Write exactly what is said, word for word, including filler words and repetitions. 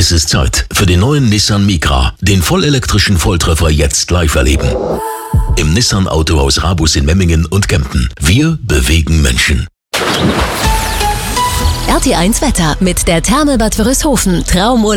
Es ist Zeit für den neuen Nissan Micra. Den vollelektrischen Volltreffer jetzt live erleben. Im Nissan Autohaus Rabus in Memmingen und Kempten. Wir bewegen Menschen. R T eins Wetter mit der Therme Bad Wörishofen. Traumurlaub